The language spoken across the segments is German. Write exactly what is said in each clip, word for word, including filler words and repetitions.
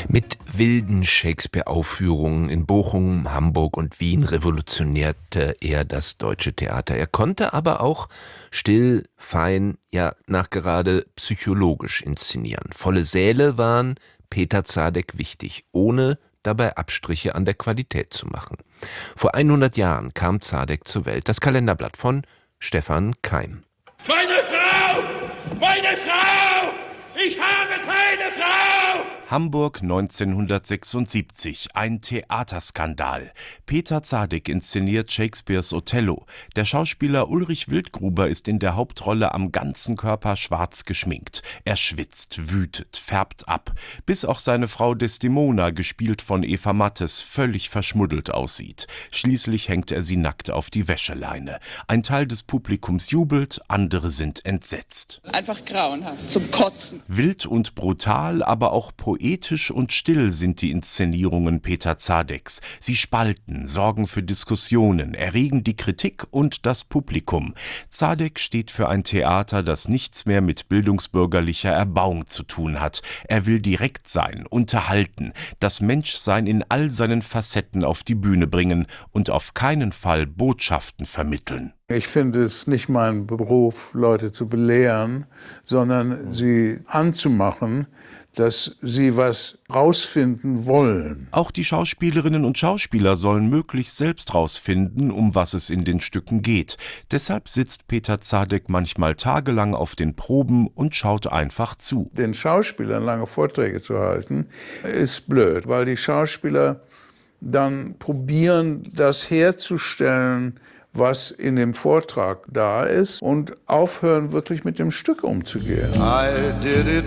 Mit wilden Shakespeare-Aufführungen in Bochum, Hamburg und Wien revolutionierte er das deutsche Theater. Er konnte aber auch still, fein, ja nachgerade psychologisch inszenieren. Volle Säle waren Peter Zadek wichtig, ohne dabei Abstriche an der Qualität zu machen. Vor hundert Jahren kam Zadek zur Welt. Das Kalenderblatt von Stefan Keim. Meine Frau! Meine Frau! Ich habe keine Frau! Hamburg neunzehnhundertsechsundsiebzig, ein Theaterskandal. Peter Zadek inszeniert Shakespeares Othello. Der Schauspieler Ulrich Wildgruber ist in der Hauptrolle am ganzen Körper schwarz geschminkt. Er schwitzt, wütet, färbt ab, bis auch seine Frau Desdemona, gespielt von Eva Mattes, völlig verschmuddelt aussieht. Schließlich hängt er sie nackt auf die Wäscheleine. Ein Teil des Publikums jubelt, andere sind entsetzt. Einfach grauenhaft, zum Kotzen. Wild und brutal, aber auch poetisch und still sind die Inszenierungen Peter Zadeks. Sie spalten, sorgen für Diskussionen, erregen die Kritik und das Publikum. Zadek steht für ein Theater, das nichts mehr mit bildungsbürgerlicher Erbauung zu tun hat. Er will direkt sein, unterhalten, das Menschsein in all seinen Facetten auf die Bühne bringen und auf keinen Fall Botschaften vermitteln. Ich finde es nicht mein Beruf, Leute zu belehren, sondern sie anzumachen, dass sie was rausfinden wollen. Auch die Schauspielerinnen und Schauspieler sollen möglichst selbst rausfinden, um was es in den Stücken geht. Deshalb sitzt Peter Zadek manchmal tagelang auf den Proben und schaut einfach zu. Den Schauspielern lange Vorträge zu halten, ist blöd, weil die Schauspieler dann probieren, das herzustellen, was in dem Vortrag da ist, und aufhören, wirklich mit dem Stück umzugehen. I did it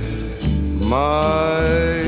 my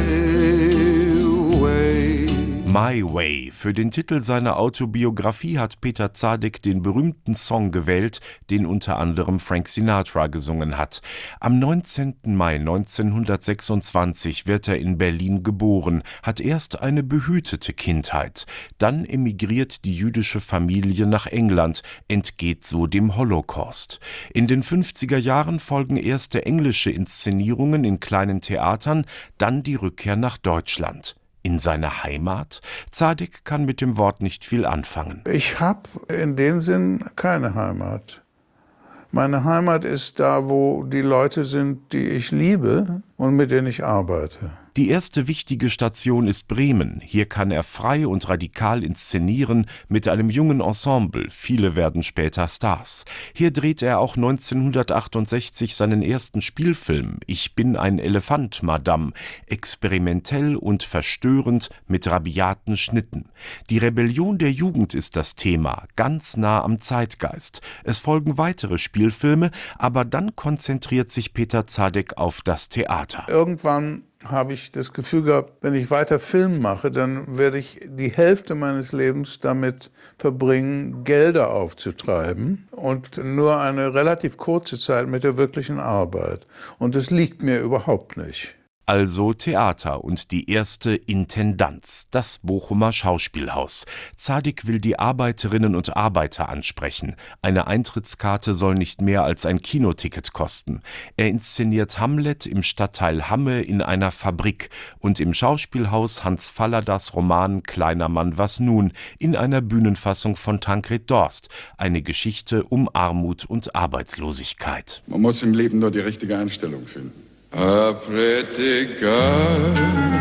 way. My Way. Für den Titel seiner Autobiografie hat Peter Zadek den berühmten Song gewählt, den unter anderem Frank Sinatra gesungen hat. Am neunzehnten Mai neunzehnhundertsechsundzwanzig wird er in Berlin geboren, hat erst eine behütete Kindheit. Dann emigriert die jüdische Familie nach England, entgeht so dem Holocaust. In den fünfziger Jahren folgen erste englische Inszenierungen in kleinen Theatern, dann die Rückkehr nach Deutschland. In seine Heimat? Zadek kann mit dem Wort nicht viel anfangen. Ich habe in dem Sinn keine Heimat. Meine Heimat ist da, wo die Leute sind, die ich liebe und mit denen ich arbeite. Die erste wichtige Station ist Bremen. Hier kann er frei und radikal inszenieren mit einem jungen Ensemble. Viele werden später Stars. Hier dreht er auch neunzehnhundertachtundsechzig seinen ersten Spielfilm Ich bin ein Elefant, Madame. Experimentell und verstörend mit rabiaten Schnitten. Die Rebellion der Jugend ist das Thema, ganz nah am Zeitgeist. Es folgen weitere Spielfilme, aber dann konzentriert sich Peter Zadek auf das Theater. Irgendwann habe ich das Gefühl gehabt, wenn ich weiter Film mache, dann werde ich die Hälfte meines Lebens damit verbringen, Gelder aufzutreiben und nur eine relativ kurze Zeit mit der wirklichen Arbeit. Und das liegt mir überhaupt nicht. Also Theater und die erste Intendanz, das Bochumer Schauspielhaus. Zadek will die Arbeiterinnen und Arbeiter ansprechen. Eine Eintrittskarte soll nicht mehr als ein Kinoticket kosten. Er inszeniert Hamlet im Stadtteil Hamme in einer Fabrik und im Schauspielhaus Hans Falladas Roman Kleiner Mann, was nun? In einer Bühnenfassung von Tancred Dorst. Eine Geschichte um Armut und Arbeitslosigkeit. Man muss im Leben nur die richtige Einstellung finden. A pretty girl.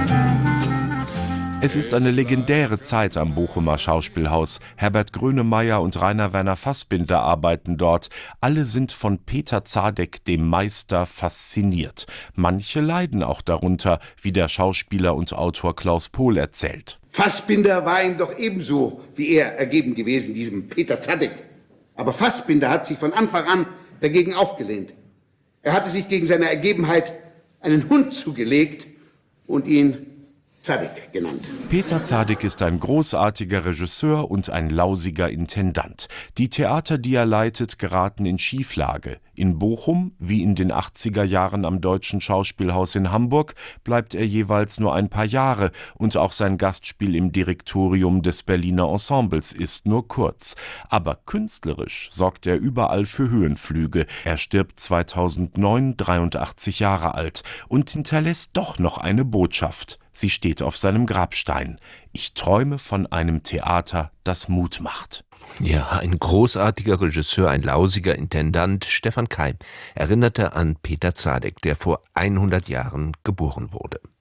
Es ist eine legendäre Zeit am Bochumer Schauspielhaus. Herbert Grönemeyer und Rainer Werner Fassbinder arbeiten dort. Alle sind von Peter Zadek, dem Meister, fasziniert. Manche leiden auch darunter, wie der Schauspieler und Autor Klaus Pohl erzählt. Fassbinder war ihm doch ebenso wie er ergeben gewesen, diesem Peter Zadek. Aber Fassbinder hat sich von Anfang an dagegen aufgelehnt. Er hatte sich gegen seine Ergebenheit einen Hund zugelegt und ihn Zadek genannt. Peter Zadek ist ein großartiger Regisseur und ein lausiger Intendant. Die Theater, die er leitet, geraten in Schieflage. In Bochum, wie in den achtziger Jahren am Deutschen Schauspielhaus in Hamburg, bleibt er jeweils nur ein paar Jahre und auch sein Gastspiel im Direktorium des Berliner Ensembles ist nur kurz. Aber künstlerisch sorgt er überall für Höhenflüge. Er stirbt zweitausendneun, dreiundachtzig Jahre alt, und hinterlässt doch noch eine Botschaft. Sie steht auf seinem Grabstein. Ich träume von einem Theater, das Mut macht. Ja, ein großartiger Regisseur, ein lausiger Intendant, Stefan Keim, erinnerte an Peter Zadek, der vor hundert Jahren geboren wurde.